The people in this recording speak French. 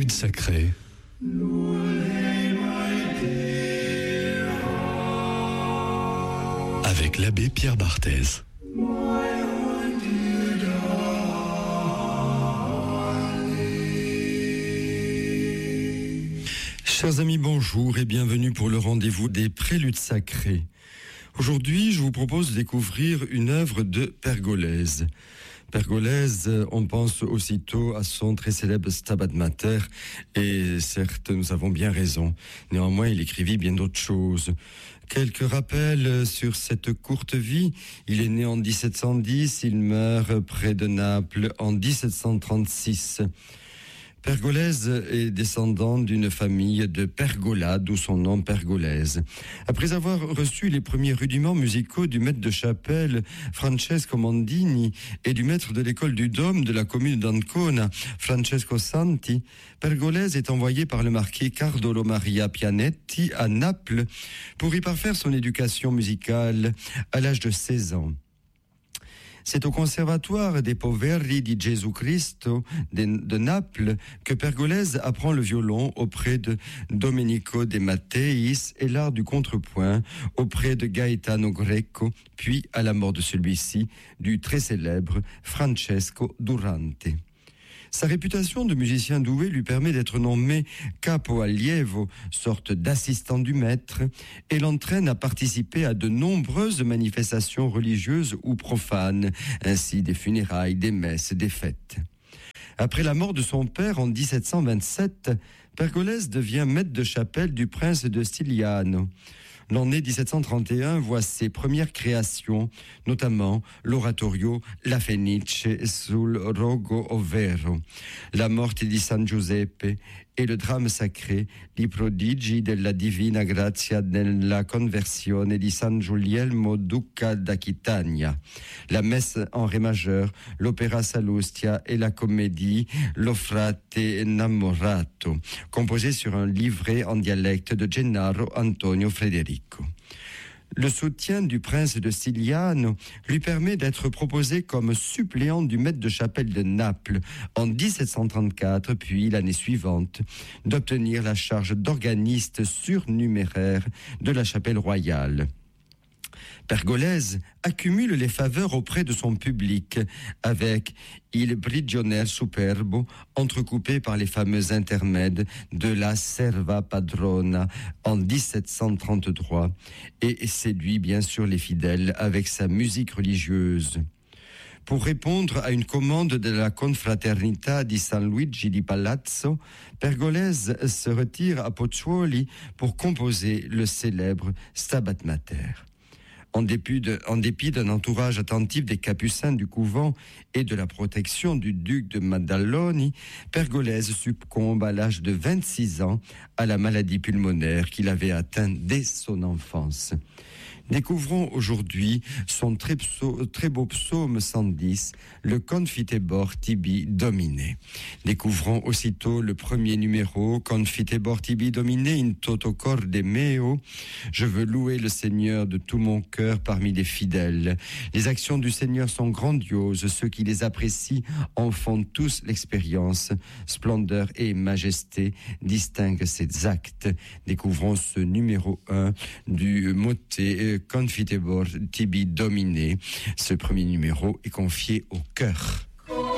Prélude sacré. Avec l'abbé Pierre Barthez. Chers amis, bonjour et bienvenue pour le rendez-vous des Préludes sacrés. Aujourd'hui, je vous propose de découvrir une œuvre de Pergolèse. Pergolèse, on pense aussitôt à son très célèbre Stabat Mater, et certes, nous avons bien raison. Néanmoins, il écrivit bien d'autres choses. Quelques rappels sur cette courte vie. Il est né en 1710, il meurt près de Naples en 1736. Pergolèse est descendant d'une famille de Pergola, d'où son nom Pergolèse. Après avoir reçu les premiers rudiments musicaux du maître de chapelle Francesco Mondini et du maître de l'école du Dôme de la commune d'Ancona, Francesco Santi, Pergolèse est envoyé par le marquis Cardolo Maria Pianetti à Naples pour y parfaire son éducation musicale à l'âge de 16 ans. C'est au Conservatoire des Poveri di Gesù Cristo de Naples que Pergolèse apprend le violon auprès de Domenico De Matteis et l'art du contrepoint auprès de Gaetano Greco, puis, à la mort de celui-ci, du très célèbre Francesco Durante. Sa réputation de musicien doué lui permet d'être nommé capo allievo, sorte d'assistant du maître, et l'entraîne à participer à de nombreuses manifestations religieuses ou profanes, ainsi des funérailles, des messes, des fêtes. Après la mort de son père en 1727, Pergolèse devient maître de chapelle du prince de Stigliano. L'année 1731 voit ses premières créations, notamment l'oratorio La Fenice sul Rogo Ovvero, La Morte di San Giuseppe et le drame sacré I Prodigi della Divina Grazia nella Conversione di San Guglielmo Duca d'Aquitania, la messe en ré majeur, l'opéra Salustia et la comédie Lo Frate Innamorato, composée sur un livret en dialecte de Gennaro Antonio Federico. Le soutien du prince de Stigliano lui permet d'être proposé comme suppléant du maître de chapelle de Naples en 1734, puis l'année suivante, d'obtenir la charge d'organiste surnuméraire de la chapelle royale. Pergolèse accumule les faveurs auprès de son public avec Il Prigionier Superbo, entrecoupé par les fameux intermèdes de la Serva Padrona en 1733, et séduit bien sûr les fidèles avec sa musique religieuse. Pour répondre à une commande de la Confraternita di San Luigi di Palazzo, Pergolèse se retire à Pozzuoli pour composer le célèbre Stabat Mater. En dépit d'un entourage attentif des capucins du couvent et de la protection du duc de Maddaloni, Pergolèse succombe à l'âge de 26 ans à la maladie pulmonaire qu'il avait atteint dès son enfance. Découvrons aujourd'hui son très beau psaume 110, le Confitebor Tibi Domine. Découvrons aussitôt le premier numéro, Confitebor Tibi Domine in toto corde meo. Je veux louer le Seigneur de tout mon cœur parmi les fidèles. Les actions du Seigneur sont grandioses, ceux qui les apprécient en font tous l'expérience. Splendeur et majesté distinguent ses actes. Découvrons ce numéro 1 du motet Confitebor Tibi Domine. Ce premier numéro est confié au chœur.